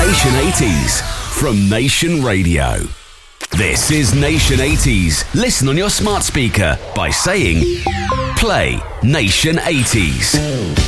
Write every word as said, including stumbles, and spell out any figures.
Nation eighties from Nation Radio. This is Nation eighties. Listen on your smart speaker by saying, play Nation eighties.